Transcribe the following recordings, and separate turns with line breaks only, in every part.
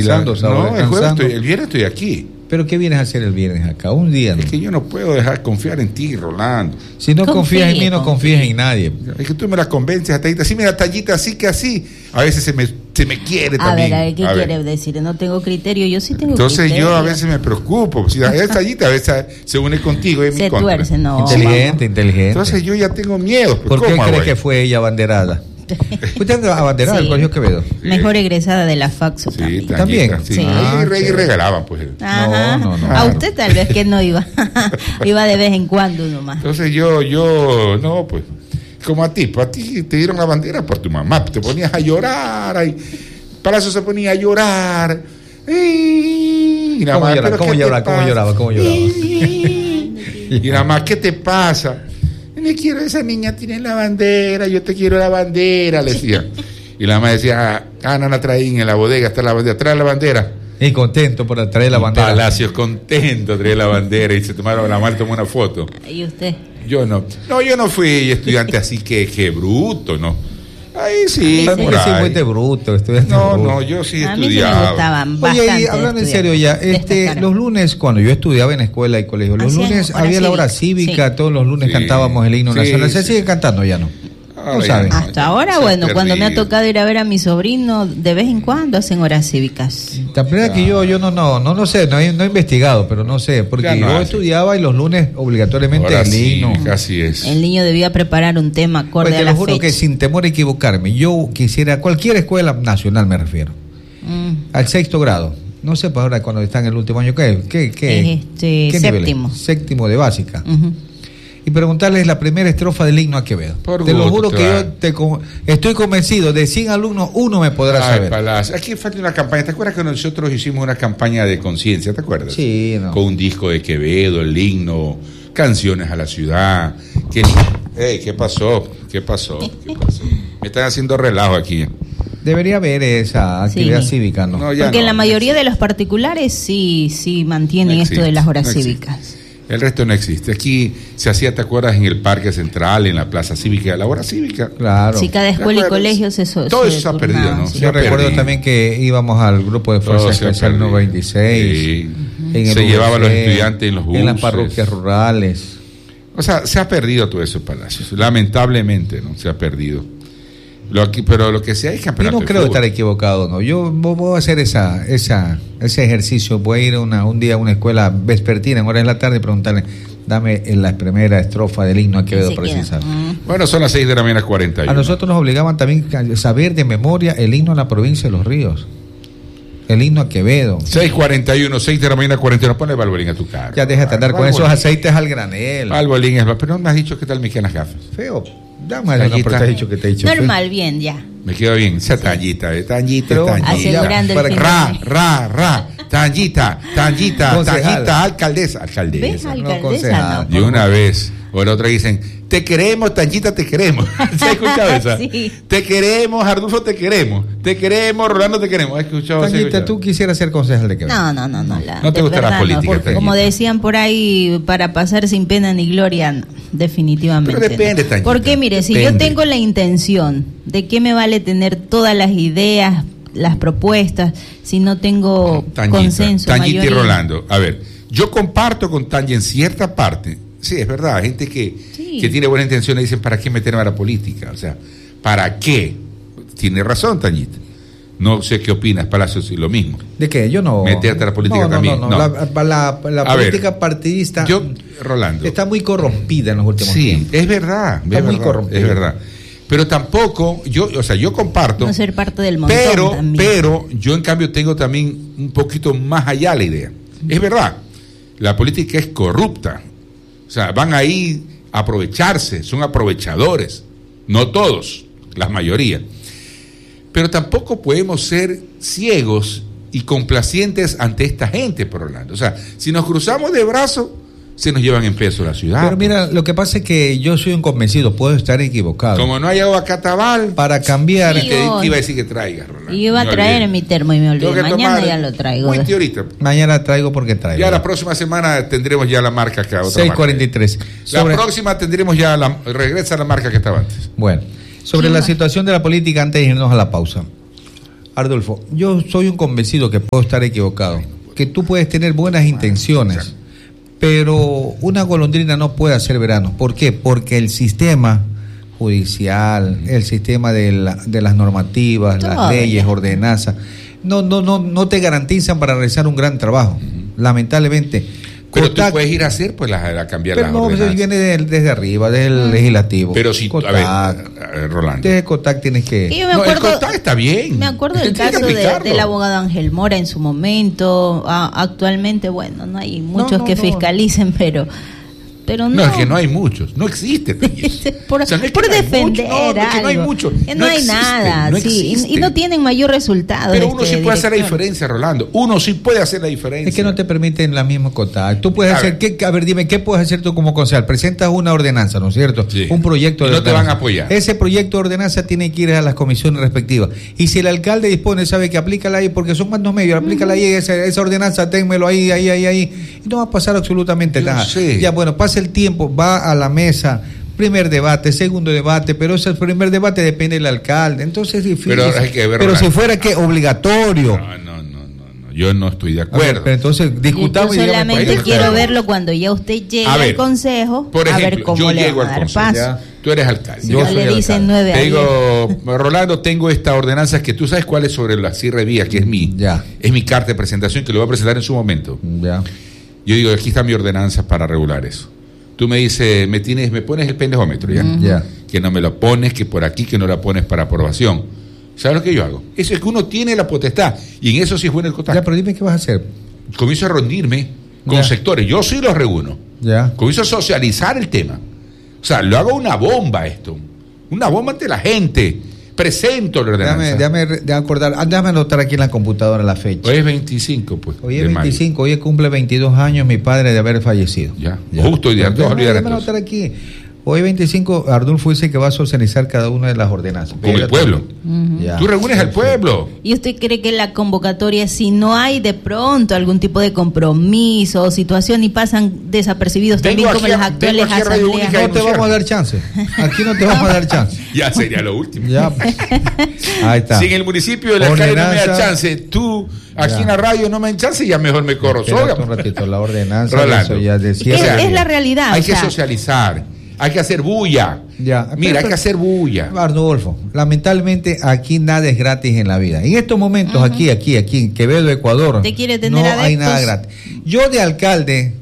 descansando, sábado
No,
descansando.
el viernes estoy aquí.
¿Pero qué vienes a hacer el viernes acá? Un día, ¿no?
Es que yo no puedo dejar confiar en ti, Rolando.
Si no confías en mí, no confías en nadie.
Es que tú me la convences hasta ahí. Así, mira, tallita, así que así. A veces se me quiere también.
A ver, ¿qué quiere decir? No tengo criterio. Yo sí tengo
Entonces
criterio.
yo a veces me preocupo. Si a esa tallita a veces se une contigo en mi contra.
Se tuerce, no.
Inteligente.
Entonces yo ya tengo miedo. Pues,
¿por qué
¿cómo,
crees
güey?
que fue ella abanderada? ¿Usted anda abanderada del Colegio Quevedo?
Mejor egresada de la Faxo
Sí,
también.
sí.
Sí.
Ahí regalaban, pues.
Ajá.
No.
A usted tal vez que no iba. Iba de vez en cuando nomás.
Entonces no, pues, como a ti te dieron la bandera por tu mamá, te ponías a llorar, ahí, Palacio se ponía a llorar. Y nada más,
¿Cómo lloraba?
Y nada más, ¿qué te pasa? Le quiero, esa niña tiene la bandera, yo te quiero la bandera, le decía. Y la mamá decía, no la traí en la bodega, está la bandera, trae la bandera.
Y contento por traer la bandera.
Palacios contento, trae la bandera y la mamá tomó una foto.
¿Y usted?
Yo no fui estudiante así que bruto, ¿no? Ahí sí.
A mí que sí fuiste bruto, estudiante bruto.
No, yo sí
a mí
estudiaba.
sí me gustaban bastante.
Oye, y hablando en serio ya, los lunes, cuando yo estudiaba en escuela y colegio, los lunes había la hora cívica, sí. Todos los lunes cantábamos el himno nacional. ¿Se sigue cantando ya no? No sabes.
Hasta ahora, bueno, cuando me ha tocado ir a ver a mi sobrino, de vez en cuando hacen horas cívicas.
La verdad que yo no sé, no he investigado, pero no sé, porque yo estudiaba y los lunes obligatoriamente el himno.
Así es.
El niño debía preparar un tema acorde a la fecha. Te lo juro
que sin temor a equivocarme, yo quisiera, cualquier escuela nacional me refiero, al 6º grado. No sé para ahora cuando está en el último año, ¿qué
séptimo.
Nivel? Séptimo de básica. Y preguntarles la primera estrofa del himno a Quevedo. Te lo juro que yo estoy convencido, de 100 alumnos, uno me podrá saber.
Palacio. Aquí falta una campaña. ¿Te acuerdas que nosotros hicimos una campaña de conciencia? ¿Te acuerdas?
Sí, no.
Con un disco de Quevedo, el himno, canciones a la ciudad. ¿Qué pasó? Me están haciendo relajo aquí.
Debería haber esa actividad cívica, ¿no?
Porque en la mayoría de los particulares sí mantienen esto de las horas cívicas.
El resto no existe. Aquí se hacía, ¿te acuerdas? En el Parque Central, en la Plaza Cívica, la hora cívica.
Claro.
Sí, cada escuela y colegio
todo eso se ha perdido, ¿no?
Sí.
Yo recuerdo también que íbamos al grupo de Fuerza Especial 96.
Sí. Se llevaban los estudiantes en los buses.
En las parroquias rurales.
O sea, se ha perdido todo eso, Palacios. Lamentablemente, ¿no? Se ha perdido. Pero lo que sea es campeonato.
Yo no creo estar equivocado, ¿no? Yo voy a hacer ese ejercicio. Voy a ir un día a una escuela vespertina en horas de la tarde y preguntarle, dame la primera estrofa del himno a Quevedo precisar.
Bueno, son las 6 de la mañana 41.
A nosotros nos obligaban también a saber de memoria el himno a la provincia de Los Ríos. El himno a Quevedo.
6:41, 6 de la mañana 41. Ponle Balbolín a tu cara.
Ya déjate andar con esos aceites al granel.
Balbolín pero no me has dicho qué tal me quedan las gafas.
Feo. Dame no, pero te has dicho que te he dicho.
Normal, bien, ya.
Me queda bien. Esa tallita.
Asegurando el
tallita, alcaldesa.
¿Ves, alcaldesa?
Y una vez, o la otra dicen, te queremos, Tallita, te queremos. ¿Se ha escuchado esa?
Sí.
Te queremos, Ardulfo, te queremos. Te queremos, Rolando, te queremos. ¿Has escuchado?
Tallita, ¿tú quisieras ser concejal de Quevedo?
No.
No te gusta la política,
no, como decían por ahí, para pasar sin pena ni gloria, no, definitivamente.
Pero depende, Tallita.
Porque mire, si yo tengo la intención, ¿de qué me vale tener todas las ideas, las propuestas, si no tengo consenso?
Tallita y Rolando, a ver, yo comparto con Tanya en cierta parte. Sí, es verdad, hay gente que tiene buena intención y dicen, ¿para qué meterme a la política? O sea, ¿para qué? Tiene razón, Tañita. No sé qué opinas, Palacios, y lo mismo.
¿De qué? Yo no.
Meterte a la política también. No.
La política partidista
Rolando,
está muy corrompida en los últimos tiempos.
Sí, es verdad.
Está muy corrompida.
Es verdad. Pero tampoco, yo comparto.
No ser parte del montón
pero yo en cambio tengo también un poquito más allá la idea. Es verdad, la política es corrupta. O sea, van ahí a aprovecharse, son aprovechadores. No todos, la mayoría. Pero tampoco podemos ser ciegos y complacientes ante esta gente, por Orlando. O sea, si nos cruzamos de brazos, se nos llevan en peso la ciudad.
Pero mira, lo que pasa es que yo soy un convencido, puedo estar equivocado.
Como no hay agua catabal,
para cambiar.
Te iba a decir que traigas, Rolando.
Y iba a traer mi termo y me olvidé. Mañana ya lo traigo.
Ahorita.
Mañana traigo porque traigo.
Ya la próxima semana tendremos ya la marca que
6:43.
La próxima tendremos ya regresa la marca que estaba antes.
Bueno, sobre la situación de la política, antes de irnos a la pausa. Ardolfo, yo soy un convencido que puedo estar equivocado, que tú puedes tener buenas intenciones, pero una golondrina no puede hacer verano. ¿Por qué? Porque el sistema judicial, el sistema de las normativas, las leyes, ordenanzas, no te garantizan para realizar un gran trabajo, lamentablemente.
Pero tú puedes ir a hacer, pues, a cambiar las ordenanzas.
Pero no, viene desde arriba, desde el legislativo.
Pero si,
COTAC,
a ver, Rolando.
Desde COTAC tienes que...
Me acuerdo,
el COTAC está bien.
Me acuerdo del caso del abogado Ángel Mora en su momento. Actualmente, bueno, no hay muchos que fiscalicen, pero no.
No, es que no hay muchos, no existe.
por defender algo.
No hay muchos.
No hay nada, y no tienen mayor resultado.
Pero uno sí puede hacer la diferencia, Rolando. Uno sí puede hacer la diferencia.
Es que no te permiten la misma COTAC. Tú puedes hacer, dime, ¿qué puedes hacer tú como concejal? Presentas una ordenanza, ¿no es cierto?
Sí.
Un proyecto de ordenanza.
No te van a apoyar.
Ese proyecto de ordenanza tiene que ir a las comisiones respectivas. Y si el alcalde dispone, sabe que aplícala ahí, porque son mandos medios, aplícala ahí, esa ordenanza, ténmelo ahí. Y no va a pasar absolutamente nada. Ya, bueno, pasa el tiempo, va a la mesa, primer debate, segundo debate, pero ese primer debate depende del alcalde, entonces es difícil.
Pero hay que ver,
pero si fuera que obligatorio.
No, yo no estoy de acuerdo.
Pero entonces discutamos.
Yo solamente quiero verlo cuando ya usted llegue al consejo,
por ejemplo,
a ver cómo
yo
le
llego
va a
al
dar
consejo.
paso.
Tú eres alcalde.
Yo le dicen 9 años.
Digo, Rolando, tengo esta ordenanza que tú sabes cuál es sobre la cierre de vía, que es mi carta de presentación, que lo voy a presentar en su momento.
Ya.
Yo digo, aquí está mi ordenanza para regular eso. Tú me dices, me pones el pendejómetro, ¿ya? Que no me lo pones, que por aquí, que no la pones para aprobación. ¿Sabes lo que yo hago? Eso es que uno tiene la potestad, y en eso sí es bueno el COTAC.
Ya, pero dime qué vas a hacer.
Comienzo a reunirme con sectores, yo sí los reúno.
Ya.
Comienzo a socializar el tema. O sea, lo hago una bomba esto. Una bomba ante la gente. Presento la ordenanza.
Déjame anotar aquí en la computadora la fecha.
Hoy es 25, pues.
Hoy es 25, hoy cumple 22 años mi padre de haber fallecido.
Ya. Justo hoy día.
Déjame anotar aquí. Hoy 25, Ardulfo dice que va a socializar cada una de las ordenanzas.
Con el pueblo. Tú reúnes al pueblo.
¿Y usted cree que la convocatoria, si no hay de pronto algún tipo de compromiso o situación y pasan desapercibidos también como las actuales asambleas?
No te vamos a dar chance. Aquí no te vamos a dar chance.
Ya sería lo último.
Ya. Ahí está.
Si en el municipio de la calle no me da chance, tú aquí en la radio no me dan chance, ya mejor me corro sola.
Un ratito, la ordenanza.
Rolando,
eso ya decía.
Es la realidad.
Hay que socializar. Hay que hacer bulla. Mira, hay que hacer bulla.
Ardolfo, lamentablemente aquí nada es gratis en la vida. En estos momentos, aquí en Quevedo, Ecuador, no hay nada gratis. Yo de alcalde,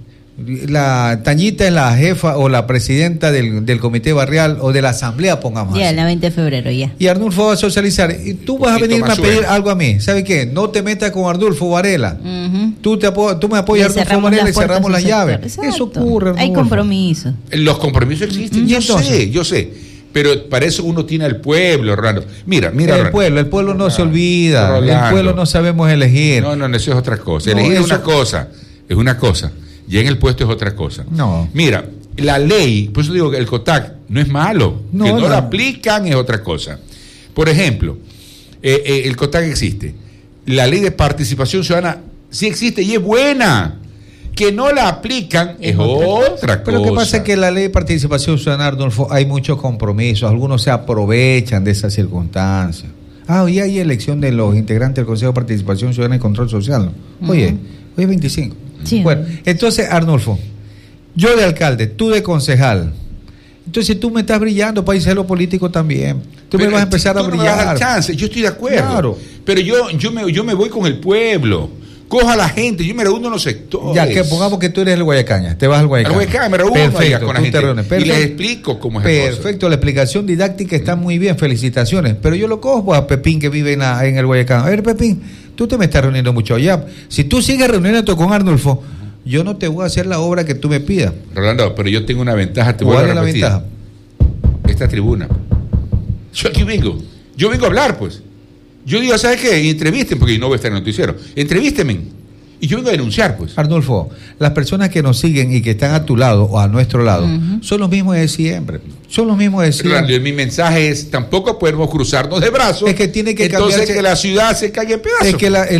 la Tañita es la jefa o la presidenta del comité barrial o de la asamblea, pongamos así.
Ya, el 20 de febrero, ya.
Y Ardulfo va a socializar. Y tú vas a venirme a pedir algo a mí. ¿Sabes qué? No te metas con Ardulfo Varela. Tú me apoyas a Ardulfo Varela y cerramos las llaves. Eso ocurre, Ardulfo.
Hay compromiso.
Los compromisos existen, yo sé. Pero para eso uno tiene al pueblo, Rolando. Mira.
El pueblo no se olvida.
Rolando.
El pueblo no sabemos elegir.
No, eso es otra cosa. Elegir es una cosa. Y en el puesto es otra cosa.
No.
Mira, la ley, por eso digo que el COTAC no es malo. Que no la aplican es otra cosa. Por ejemplo, el COTAC existe. La ley de participación ciudadana sí existe y es buena. Que no la aplican es otra cosa.
Pero lo que pasa es que la ley de participación ciudadana, Ardolfo, hay muchos compromisos. Algunos se aprovechan de esas circunstancias. Hoy hay elección de los integrantes del Consejo de Participación Ciudadana y Control Social, ¿no? Oye, hoy es 25.
Sí.
Bueno, entonces, Arnulfo, yo de alcalde, tú de concejal. Entonces tú me estás brillando para irse a lo político también. Tú me vas a empezar a brillar.
No me vas a dar chance. Yo estoy de acuerdo.
Claro.
Pero yo me voy con el pueblo. Coja a la gente, yo me reúno en los sectores.
Ya, que pongamos que tú eres el Guayacaña, te vas al Guayacaña.
Al Guayacaña, me reúno.
Perfecto,
con la gente.
Perfecto.
Y les explico cómo es el cosa.
Perfecto, la explicación didáctica está muy bien, felicitaciones. Pero yo lo cojo a Pepín que vive en el Guayacaña. A ver, Pepín, tú te me estás reuniendo mucho allá. Si tú sigues reuniéndote con Arnulfo, yo no te voy a hacer la obra que tú me pidas.
Rolando, pero yo tengo una ventaja, te voy a repetir. ¿Cuál es la ventaja? Esta tribuna. Yo aquí vengo. Yo vengo a hablar, pues. Yo digo, ¿sabes qué? Entrevisten, porque no voy a estar en el noticiero. Entrevístenme. Y yo vengo a denunciar, pues.
Arnulfo, las personas que nos siguen y que están a tu lado o a nuestro lado son los mismos de siempre. Son los mismos de siempre.
Rolando, mi mensaje es, tampoco podemos cruzarnos de brazos.
Es que tiene que
entonces
cambiarse.
Que la ciudad se caiga en pedazos.
Es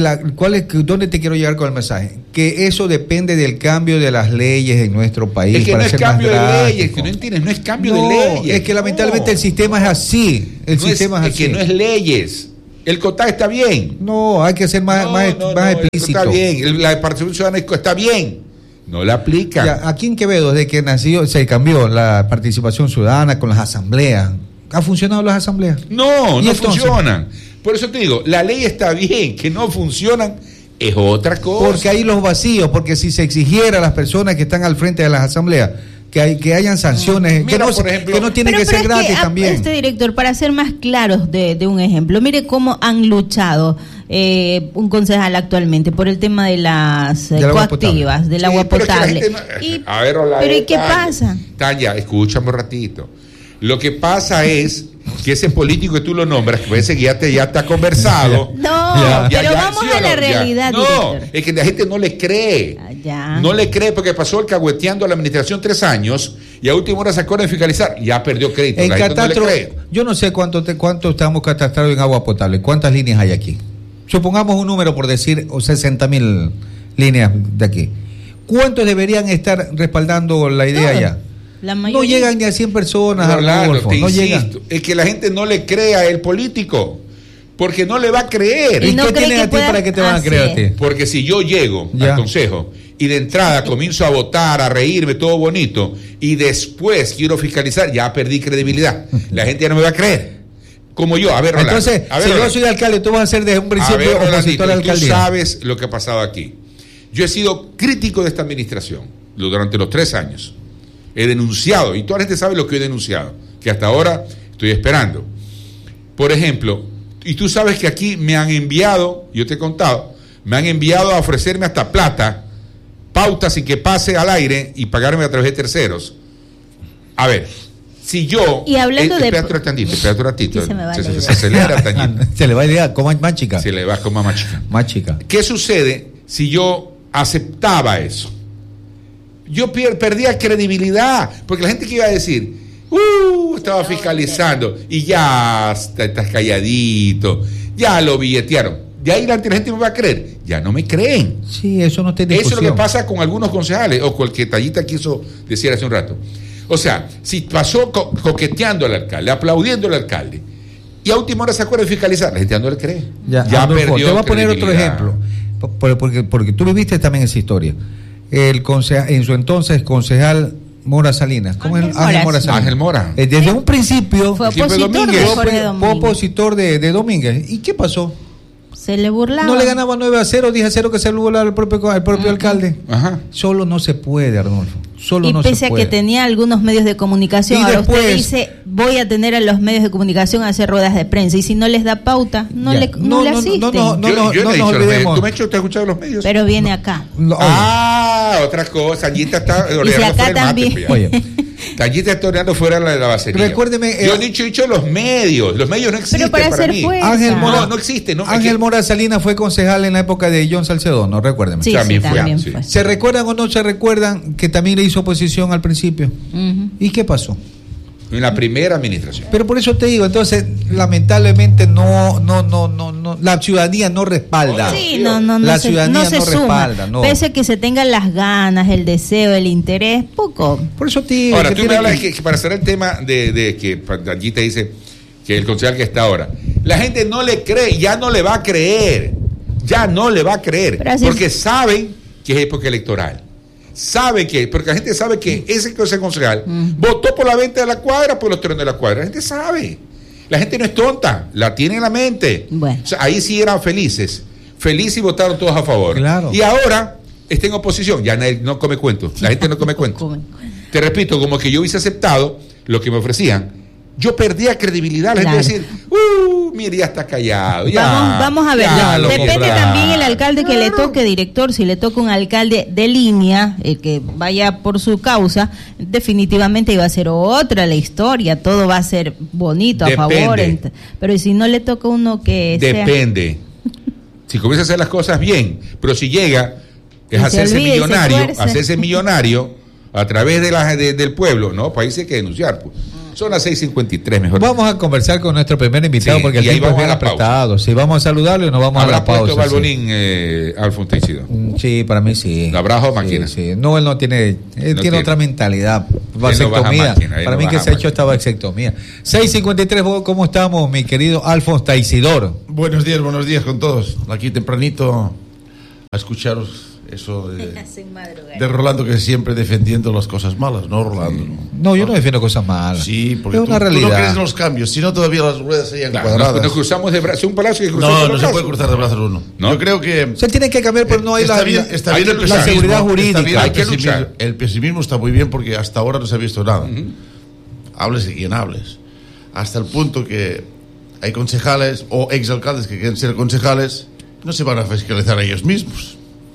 que ¿dónde te quiero llegar con el mensaje? Que eso depende del cambio de las leyes en nuestro país.
Es que
para
no es cambio de leyes, que no entiendes, no es cambio de leyes.
Es que lamentablemente el sistema es así. El sistema es así.
Que no es leyes. El COTAD está bien.
No, hay que ser más explícito.
Está bien, la participación ciudadana está bien. No la aplican.
Ya, aquí en Quevedo, desde que nació, se cambió la participación ciudadana con las asambleas. ¿Ha funcionado las asambleas?
No funcionan. Por eso te digo, la ley está bien, que no funcionan es otra cosa.
Porque hay los vacíos, porque si se exigiera a las personas que están al frente de las asambleas que hayan sanciones,
Mira, por ejemplo,
que no tienen que ser gratis también.
Director, para ser más claros de un ejemplo, mire cómo han luchado un concejal actualmente por el tema de las coactivas, del agua potable.
Pero
¿y qué pasa?
Tania, escúchame un ratito. Lo que pasa es que ese político que tú lo nombras, que parece que ya está conversado.
Pero vamos a la realidad.
No, es que la gente no le cree. No le cree porque pasó el cagüeteando a la administración 3 años y a última hora sacó de fiscalizar. Ya perdió crédito.
En catastro, no le cree. Yo no sé cuánto estamos catastrados en agua potable. ¿Cuántas líneas hay aquí? Supongamos un número por decir 60.000 líneas de aquí. ¿Cuántos deberían estar respaldando la idea ya? No llegan ni a 100 personas,
Arnolfo, no llegan. Es que la gente no le crea al político, porque no le va a creer.
¿Y qué tienes a ti para que te van a creer a ti?
Porque si yo llego al consejo y de entrada comienzo a votar, a reírme, todo bonito, y después quiero fiscalizar, ya perdí credibilidad. La gente ya no me va a creer. Como yo, a ver, Rolando.
Entonces, si yo soy alcalde, tú vas a ser desde un principio opositor a la alcaldía.
Tú sabes lo que ha pasado aquí. Yo he sido crítico de esta administración durante los 3 años. He denunciado, y toda la gente sabe lo que he denunciado, que hasta ahora estoy esperando. Por ejemplo, y tú sabes que aquí me han enviado, yo te he contado, me han enviado a ofrecerme hasta plata, pautas sin que pase al aire y pagarme a través de terceros. A ver, si yo...
Y hablando
espérate un ratito. Se acelera, Tañita.
Se le va a ir como más chica.
Se le va como más chica.
Más chica.
¿Qué sucede si yo aceptaba eso? Yo perdía credibilidad, porque la gente que iba a decir, estaba fiscalizando, y ya estás calladito, ya lo billetearon. De ahí la gente me va a creer. Ya no me creen.
Sí, eso no tiene discusión.
Eso es lo que pasa con algunos concejales, o con el que Tallita quiso decir hace un rato. O sea, si pasó coqueteando al alcalde, aplaudiendo al alcalde, y a última hora se acuerda de fiscalizar, la gente ya no le cree.
Ya perdió. Te voy a poner otro ejemplo, porque tú viviste también esa historia. En su entonces concejal Mora Salinas. ¿Cómo es? Ángel Mora Salinas.
Ángel Mora.
Desde un principio
fue
opositor de Domínguez. ¿Y qué pasó?
Se le burlaba.
No le ganaba 9-0, 10-0 que se le burlaba al propio alcalde.
Ajá.
Solo no se puede, Arnolfo.
Y pese a que tenía algunos medios de comunicación, ahora usted dice, voy a tener a los medios de comunicación a hacer ruedas de prensa, y si no les da pauta, no le asisten.
Yo no nos olvidemos. ¿Tú me has escuchado los medios?
Pero viene acá.
Otra cosa. Tallita está
ordenando fuera también.
Mate. Oye, Tallita está ordenando fuera de la basería.
Recuérdeme.
Yo he dicho los medios. Los medios no existen para mí.
Ángel Mora,
no existe.
Ángel Mora Salinas fue concejal en la época de John Salcedo, ¿no? Recuérdeme.
Sí, también fue.
¿Se recuerdan o no se recuerdan que también le hizo oposición al principio? ¿Y qué pasó?
En la primera administración.
Pero por eso te digo, entonces, lamentablemente no, la ciudadanía no respalda.
Sí, la ciudadanía no respalda. No. Pese a que se tengan las ganas, el deseo, el interés, poco.
Por eso te digo.
Ahora, tú me hablas que para cerrar el tema de que allí te dice que el concejal que está ahora, la gente no le cree, ya no le va a creer. Ya no le va a creer. Porque saben que es época electoral. Porque la gente sabe que ese concejal votó por la venta de la cuadra, por los terrenos de la cuadra. La gente sabe. La gente no es tonta, la tiene en la mente.
Bueno.
O sea, ahí sí eran felices y votaron todos a favor.
Claro.
Y ahora está en oposición, ya no come cuento. La gente no come cuento. Te repito, como que yo hubiese aceptado lo que me ofrecían. Yo perdía credibilidad, la gente decir, mire, ya está callado.
Vamos a ver, depende también el alcalde que le toque, director. Si le toca un alcalde de línea, el que vaya por su causa, definitivamente iba a ser otra la historia, todo va a ser bonito, a favor. Pero si no le toca uno que
depende. Si comienza a hacer las cosas bien, pero si llega es hacerse millonario a través del pueblo, no, para ahí sí hay que denunciar, pues. Son las 6:53 mejor.
Vamos a conversar con nuestro primer invitado,
Sí,
porque el
y ahí
tiempo es
vamos a
bien
la pausa.
apretado. Sí, vamos a saludarlo y nos vamos a
¿Habrá
la pausa.
puesto
Sí.
Balbonín, Alfonso Teixido?
Sí, para mí sí.
¿La braja o
Sí,
máquina?
sí. No, él no tiene, tiene otra mentalidad. Vasectomía.
máquina, él
Para
no
mí que
baja
se ha hecho esta vasectomía. 6:53, ¿cómo estamos, mi querido Alfonso Teisidor?
Buenos días con todos. Aquí tempranito a escucharos eso de Rolando, que siempre defendiendo las cosas malas, ¿no, Rolando?
No, yo no defiendo cosas malas.
Sí, porque
es una realidad.
tú no crees en los cambios, si no todavía las ruedas serían
Claro,
cuadradas.
nos cruzamos de brazos, un palacio que cruzamos
No,
de
no se
brazos.
puede cruzar de brazos uno.
¿No?
Yo creo que
Se tiene que cambiar, pero no hay
está bien
hay que
el
luchar.
la seguridad jurídica.
está bien
Hay que luchar.
el pesimismo está muy bien porque hasta ahora no se ha visto nada. Hables de quien hables. Hasta el punto que hay concejales o exalcaldes que quieren ser concejales, no se van a fiscalizar a ellos mismos.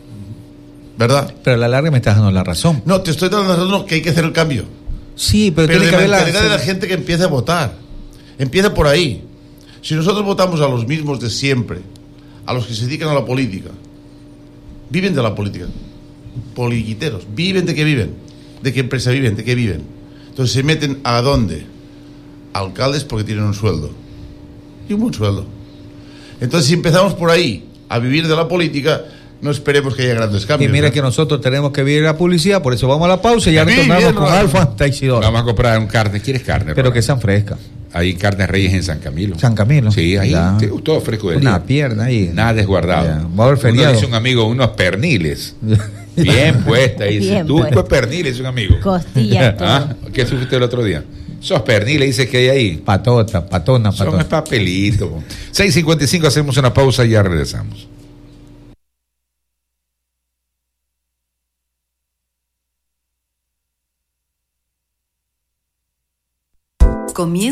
¿Verdad?
Pero a la larga me estás dando la razón.
No, te estoy dando la razón que hay que hacer el cambio.
Sí, pero
Pero
tiene
de
que haber
mentalidad de la gente que empiece a votar. Empieza por ahí. Si nosotros votamos a los mismos de siempre, a los que se dedican a la política, viven de la política, politiqueros, viven de qué viven, de qué empresa viven, de qué viven. Entonces se meten a dónde, alcaldes porque tienen un sueldo y un buen sueldo. Entonces si empezamos por ahí a vivir de la política, no esperemos que haya grandes cambios.
Y mira,
¿no?
que nosotros tenemos que vivir la publicidad, por eso vamos a la pausa y ya retornamos
bien,
con
Rolando.
Alfonso Teisidor.
Vamos a comprar un carne. ¿Quieres carne?
Pero que
Rolando?
sean frescas.
Hay carnes reyes en San Camilo.
San Camilo.
Sí, ahí
Ya.
todo fresco del
Una
día.
pierna ahí.
Nada desguardado.
Ya. Va a haber
Uno
feriado.
dice un amigo, unos perniles. Bien puesta, dice.
Bien
Tú,
puesta.
pues perniles, un amigo.
Costillas, todo.
¿Ah? ¿Qué sufriste el otro día? Esos perniles, dice que hay ahí.
Patona.
Son es papelito. 6:55, hacemos una pausa y ya regresamos.
Comienza